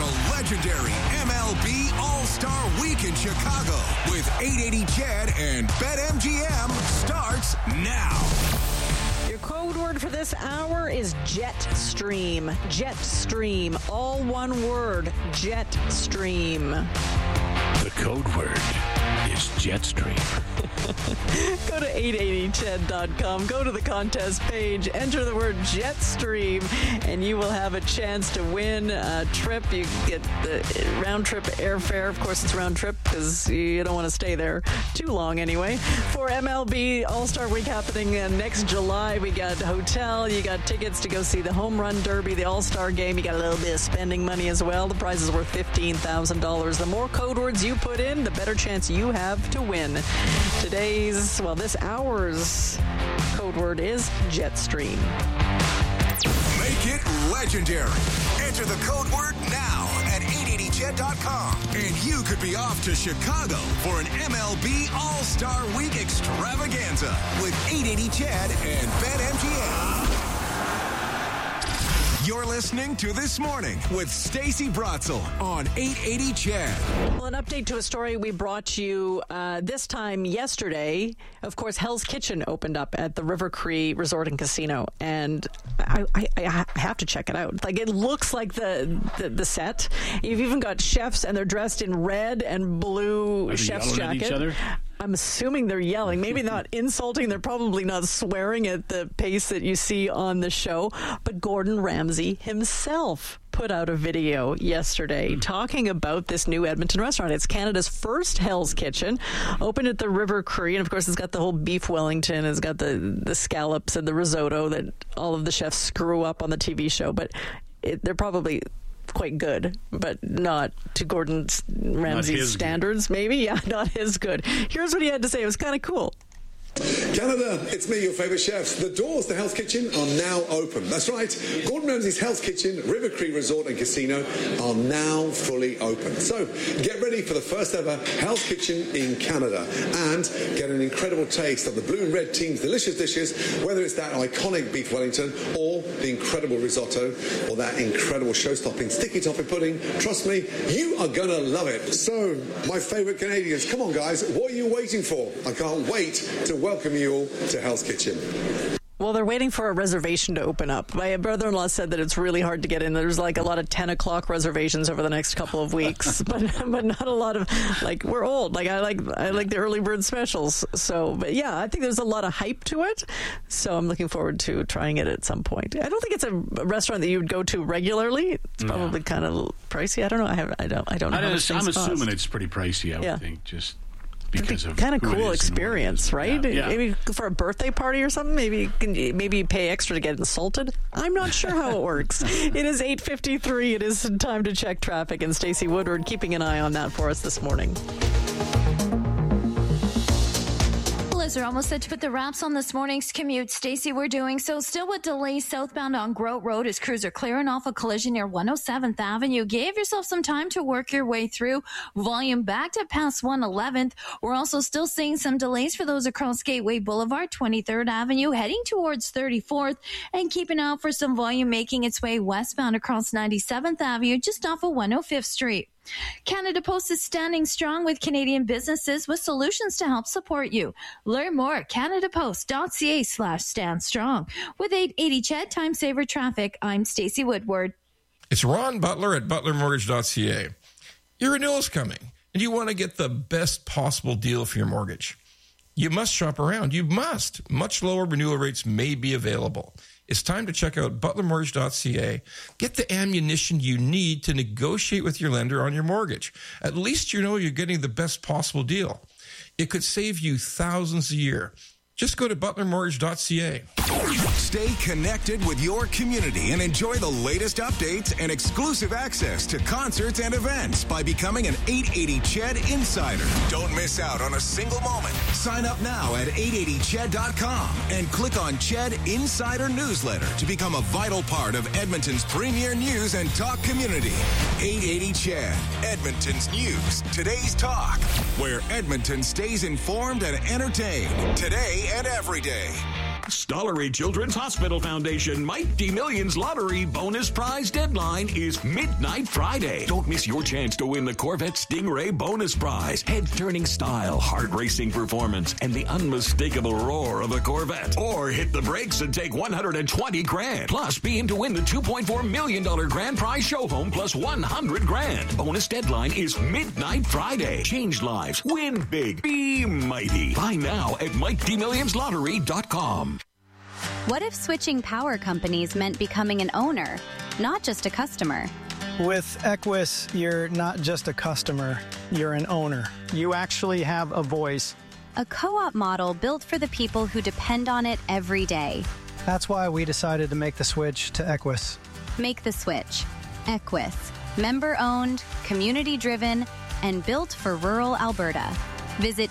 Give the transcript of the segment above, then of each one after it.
the legendary MLB All-Star Week in Chicago with 880 CHED and BetMGM starts now. Your code word for this hour is Jetstream. Jetstream. All one word. Jetstream. The code word is Jetstream. Go to 880ched.com. Go to the contest page. Enter the word Jetstream, and you will have a chance to win a trip. You get the round-trip airfare. Of course, it's round-trip because you don't want to stay there too long anyway. For MLB All-Star Week happening next July, we got hotel. You got tickets to go see the Home Run Derby, the All-Star Game. You got a little bit of spending money as well. The prize is worth $15,000. The more code words you put in, the better chance you have to win. This hour's code word is Jetstream. Make it legendary. Enter the code word now at 880ched.com. And you could be off to Chicago for an MLB All-Star Week extravaganza with 880 CHED and BetMGM. You're listening to This Morning with Stacey Bratzel on 880 CHED. Well, an update to a story we brought you this time yesterday. Of course, Hell's Kitchen opened up at the River Cree Resort and Casino, and I have to check it out. Like, it looks like the set. You've even got chefs, and they're dressed in red and blue chef's jacket. At each other? I'm assuming they're yelling, maybe not insulting. They're probably not swearing at the pace that you see on the show. But Gordon Ramsay himself put out a video yesterday talking about this new Edmonton restaurant. It's Canada's first Hell's Kitchen, opened at the River Cree. And, of course, it's got the whole beef Wellington. It's got the scallops and the risotto that all of the chefs screw up on the TV show. But they're probably quite good, but not to Gordon Ramsay's standards, maybe. Yeah, not as good. Here's what he had to say. It was kind of cool. Canada, it's me, your favourite chef. The doors to Hell's Kitchen are now open. That's right. Gordon Ramsay's Hell's Kitchen, River Cree Resort and Casino are now fully open. So get ready for the first ever Hell's Kitchen in Canada and get an incredible taste of the blue and red team's delicious dishes, whether it's that iconic beef Wellington or the incredible risotto or that incredible show-stopping sticky toffee pudding. Trust me, you are going to love it. So, my favourite Canadians, come on guys, what are you waiting for? I can't wait to welcome you all to Hell's Kitchen. Well, they're waiting for a reservation to open up. My brother-in-law said that it's really hard to get in. There's like a lot of 10 o'clock reservations over the next couple of weeks, but not a lot of, like, we're old. Like, I like the early bird specials. So, but yeah, I think there's a lot of hype to it. So I'm looking forward to trying it at some point. I don't think it's a restaurant that you would go to regularly. It's probably kind of pricey. I don't know. I don't know. I'm assuming it's pretty pricey, I would think, just because of kind of cool experience, right? Yeah. Maybe for a birthday party or something. Maybe you pay extra to get insulted. I'm not sure how it works. It is 8:53. It is time to check traffic, and Stacey Woodward keeping an eye on that for us this morning. They're almost set to put the wraps on this morning's commute. Stacey, we're doing so still with delays southbound on Grote Road as crews are clearing off a collision near 107th Avenue. Give yourself some time to work your way through. Volume backed at past 111th. We're also still seeing some delays for those across Gateway Boulevard, 23rd Avenue, heading towards 34th, and keeping out for some volume making its way westbound across 97th Avenue, just off of 105th Street. Canada Post is standing strong with Canadian businesses with solutions to help support you. Learn more at canadapost.ca/standstrong. With 880 CHED Time Saver Traffic, I'm Stacey Woodward. It's Ron Butler at butlermortgage.ca. Your renewal is coming, and you want to get the best possible deal for your mortgage. You must shop around. You must. Much lower renewal rates may be available. It's time to check out butlermortgage.ca. Get the ammunition you need to negotiate with your lender on your mortgage. At least you know you're getting the best possible deal. It could save you thousands a year. Just go to butlermortgage.ca. Stay connected with your community and enjoy the latest updates and exclusive access to concerts and events by becoming an 880 CHED Insider. Don't miss out on a single moment. Sign up now at 880ched.com and click on CHED Insider Newsletter to become a vital part of Edmonton's premier news and talk community. 880 CHED, Edmonton's news, today's talk, where Edmonton stays informed and entertained today and every day. Stollery Children's Hospital Foundation Mike D. Millions Lottery bonus prize deadline is midnight Friday. Don't miss your chance to win the Corvette Stingray bonus prize. Head-turning style, heart-racing performance, and the unmistakable roar of a Corvette. Or hit the brakes and take $120,000. Plus, be in to win the $2.4 million grand prize show home plus $100,000. Bonus deadline is midnight Friday. Change lives. Win big. Be mighty. Buy now at MikeDMillionsLottery.com. What if switching power companies meant becoming an owner, not just a customer? With Equus, you're not just a customer, you're an owner. You actually have a voice. A co-op model built for the people who depend on it every day. That's why we decided to make the switch to Equus. Make the switch. Equus. Member-owned, community-driven, and built for rural Alberta. Visit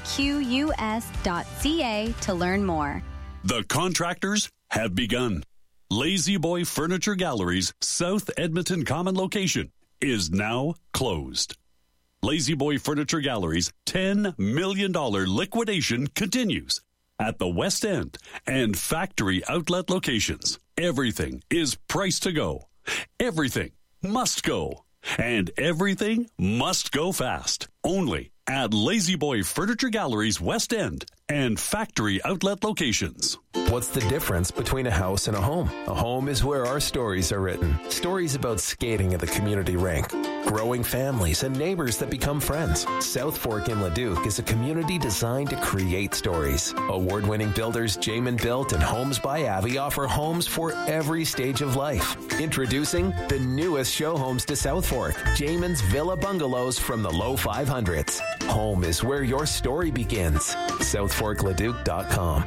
equs.ca to learn more. The contractors have begun. Lazy Boy Furniture Gallery's South Edmonton Common location is now closed. Lazy Boy Furniture Gallery's $10 million liquidation continues at the West End and factory outlet locations. Everything is priced to go. Everything must go. And everything must go fast. Only at Lazy Boy Furniture Gallery's West End and factory outlet locations. What's the difference between a house and a home? A home is where our stories are written. Stories about skating at the community rink, growing families, and neighbors that become friends. South Fork in Leduc is a community designed to create stories. Award-winning builders Jamin Built and Homes by Avi offer homes for every stage of life. Introducing the newest show homes to South Fork, Jamin's Villa Bungalows from the low 500s. Home is where your story begins. SouthForkLeduc.com.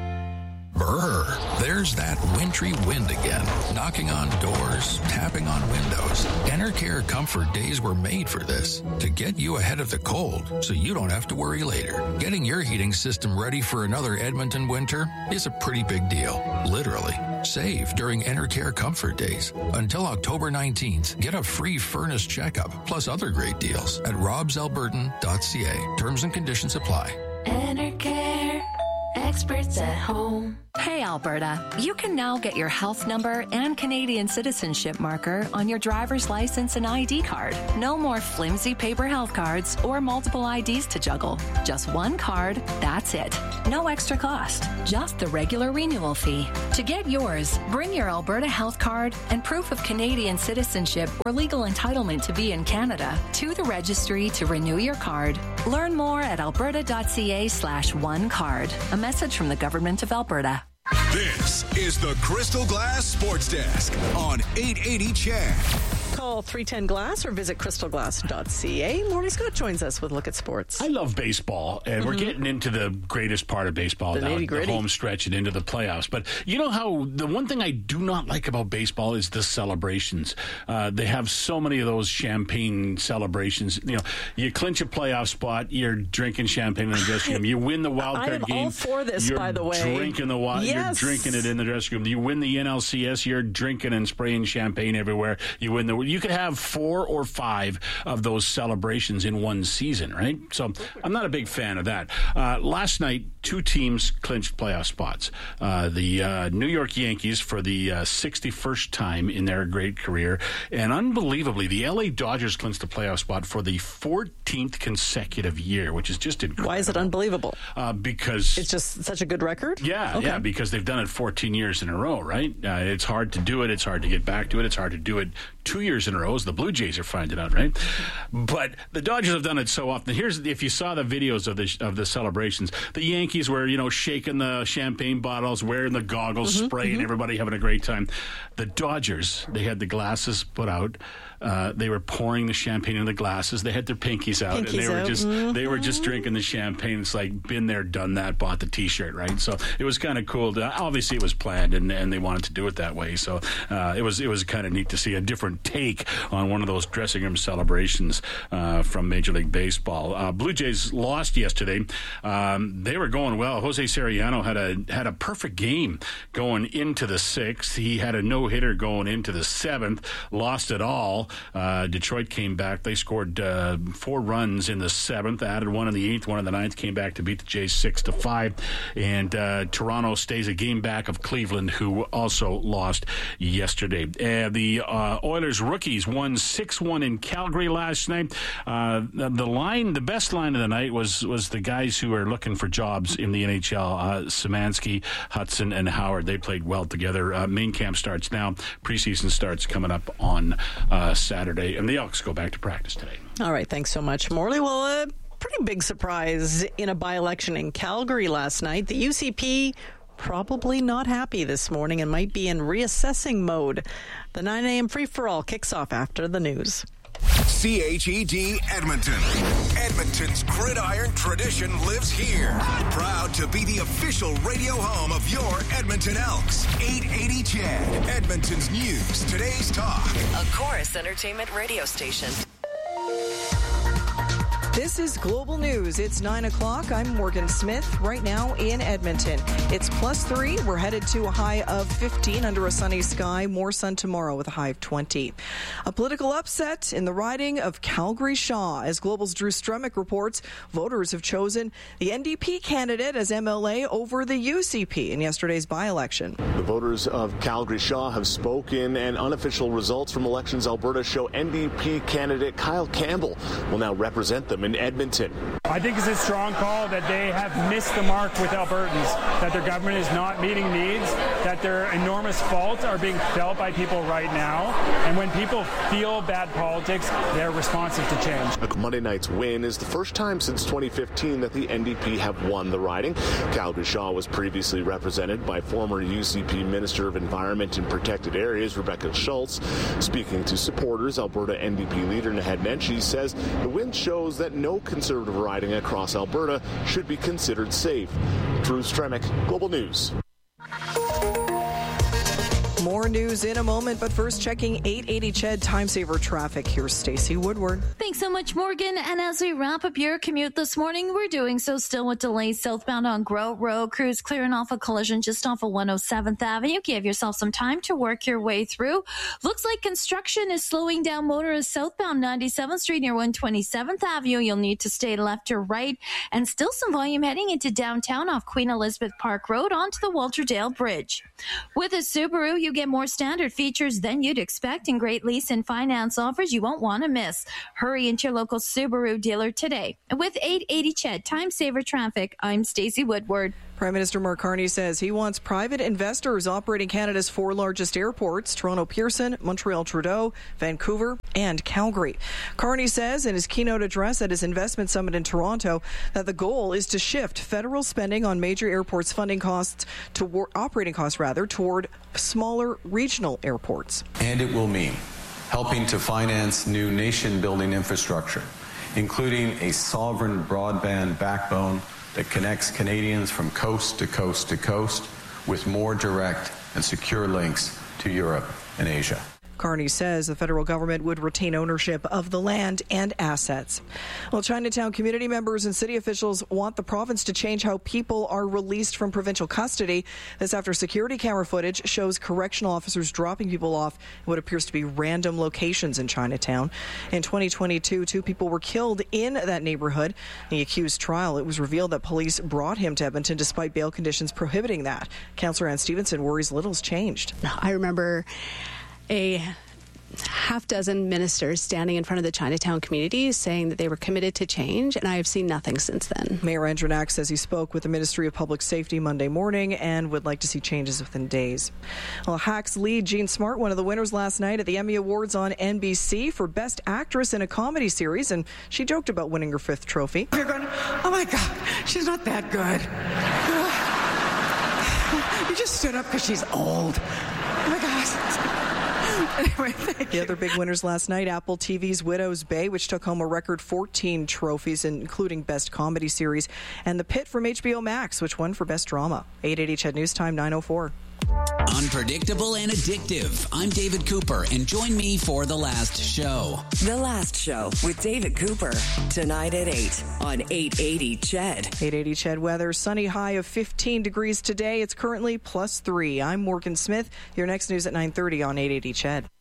Brr, there's that wintry wind again, knocking on doors, tapping on windows. Enercare Comfort Days were made for this, to get you ahead of the cold so you don't have to worry later. Getting your heating system ready for another Edmonton winter is a pretty big deal, literally. Save during Enercare Comfort Days. Until October 19th, get a free furnace checkup, plus other great deals at robsalbertan.ca. Terms and conditions apply. Enercare. Experts at home. Hey, Alberta, you can now get your health number and Canadian citizenship marker on your driver's license and ID card. No more flimsy paper health cards or multiple IDs to juggle. Just one card, that's it. No extra cost, just the regular renewal fee. To get yours, bring your Alberta health card and proof of Canadian citizenship or legal entitlement to be in Canada to the registry to renew your card. Learn more at alberta.ca/onecard. A message from the Government of Alberta. This is the Crystal Glass Sports Desk on 880 CHED. Call 310-GLASS or visit crystalglass.ca. Morning Scott joins us with a look at sports. I love baseball, and we're getting into the greatest part of baseball now, the home stretch and into the playoffs. But you know how the one thing I do not like about baseball is the celebrations. They have so many of those champagne celebrations. You know, you clinch a playoff spot, you're drinking champagne in the dressing room. You win the wild card game. I'm all for this, by the way. Drinking the You're drinking it in the dressing room. You win the NLCS, you're drinking and spraying champagne everywhere. You win the. You could have 4 or 5 of those celebrations in one season, right? So I'm not a big fan of that. Last night, 2 teams clinched playoff spots. The New York Yankees for the 61st time in their great career, and unbelievably, the LA Dodgers clinched the playoff spot for the 14th consecutive year, which is just incredible. Why is it unbelievable? Because it's just such a good record? Yeah, because they've done it 14 years in a row, right? It's hard to do it. It's hard to get back to it. It's hard to do it 2 years in a row, as the Blue Jays are finding out, right? But the Dodgers have done it so often. Here's, if you saw the videos of the celebrations, the Yankees were, shaking the champagne bottles, wearing the goggles, spraying, everybody having a great time. The Dodgers, they had the glasses put out. They were pouring the champagne in the glasses. They had their pinkies out, and they were just drinking the champagne. It's like, been there, done that, bought the T-shirt, right? So it was kind of cool. Obviously, it was planned, and they wanted to do it that way. So it was kind of neat to see a different take on one of those dressing room celebrations from Major League Baseball. Blue Jays lost yesterday. They were going well. Jose Sariano had a perfect game going into the 6th. He had a no-hitter going into the 7th. Lost it all. Detroit came back. They scored 4 runs in the 7th, added one in the 8th, one in the 9th, came back to beat the Jays 6-5. And Toronto stays a game back of Cleveland, who also lost yesterday. The Oilers rookies won 6-1 in Calgary last night. The best line of the night was the guys who are looking for jobs in the NHL, Szymanski, Hudson, and Howard. They played well together. Main camp starts now. Preseason starts coming up on Saturday, and the Elks go back to practice today. All right, thanks so much, Morley. Well, a pretty big surprise in a by-election in Calgary last night. The UCP probably not happy this morning and might be in reassessing mode. The 9 a.m. free-for-all kicks off after the news. CHED Edmonton. Edmonton's gridiron tradition lives here. Proud to be the official radio home of your Edmonton Elks. 880 CHED, Edmonton's news, today's talk. A Chorus Entertainment radio station. This is Global News. It's 9 o'clock. I'm Morgan Smith. Right now in Edmonton, it's +3. We're headed to a high of 15 under a sunny sky. More sun tomorrow with a high of 20. A political upset in the riding of Calgary-Shaw. As Global's Drew Strummick reports, voters have chosen the NDP candidate as MLA over the UCP in yesterday's by-election. The voters of Calgary-Shaw have spoken, and unofficial results from Elections Alberta show NDP candidate Kyle Campbell will now represent them in Edmonton. I think it's a strong call that they have missed the mark with Albertans, that their government is not meeting needs, that their enormous faults are being felt by people right now, and when people feel bad politics, they're responsive to change. Monday night's win is the first time since 2015 that the NDP have won the riding. Calgary-Shaw was previously represented by former UCP Minister of Environment and Protected Areas Rebecca Schultz. Speaking to supporters, Alberta NDP leader Naheed Nenshi says the win shows that no Conservative riding across Alberta should be considered safe. Drew Stremick, Global News. More news in a moment, but first checking 880 CHED time saver traffic. Here's Stacey Woodward. Thanks so much, Morgan. And as we wrap up your commute this morning, we're doing so still with delays southbound on Grote Road. Crews clearing off a collision just off of 107th Avenue. Give yourself some time to work your way through. Looks like construction is slowing down motorists southbound 97th Street near 127th Avenue. You'll need to stay left or right. And still some volume heading into downtown off Queen Elizabeth Park Road onto the Walter Dale Bridge. With a Subaru, you get more standard features than you'd expect and great lease and finance offers you won't want to miss. Hurry into your local Subaru dealer today. And with 880 CHED Time Saver Traffic, I'm Stacey Woodward. Prime Minister Mark Carney says he wants private investors operating Canada's 4 largest airports, Toronto Pearson, Montreal Trudeau, Vancouver, and Calgary. Carney says in his keynote address at his investment summit in Toronto that the goal is to shift federal spending on major airports funding costs to operating costs toward smaller regional airports. And it will mean helping to finance new nation-building infrastructure, including a sovereign broadband backbone that connects Canadians from coast to coast to coast with more direct and secure links to Europe and Asia. Carney says the federal government would retain ownership of the land and assets. Well, Chinatown community members and city officials want the province to change how people are released from provincial custody. This after security camera footage shows correctional officers dropping people off in what appears to be random locations in Chinatown. In 2022, 2 people were killed in that neighborhood. In the accused trial, it was revealed that police brought him to Edmonton despite bail conditions prohibiting that. Councillor Ann Stevenson worries little's changed. I remember a half dozen ministers standing in front of the Chinatown community saying that they were committed to change, and I have seen nothing since then. Mayor Andrenak says he spoke with the Ministry of Public Safety Monday morning and would like to see changes within days. Well, Hacks lead Jean Smart, one of the winners last night at the Emmy Awards on NBC for Best Actress in a Comedy Series, and she joked about winning her 5th trophy. You're going, oh my God, she's not that good. You just stood up because she's old. Oh my gosh. Anyway, thank you. The other big winners last night, Apple TV's Widow's Bay, which took home a record 14 trophies, including Best Comedy Series, and The Pit from HBO Max, which won for Best Drama. 880 CHED News Time, 9:04. Unpredictable and addictive. I'm David Cooper, and join me for The Last Show. The Last Show with David Cooper. Tonight at 8 on 880 CHED. 880 CHED weather. Sunny high of 15 degrees today. It's currently +3. I'm Morgan Smith. Your next news at 9:30 on 880 CHED.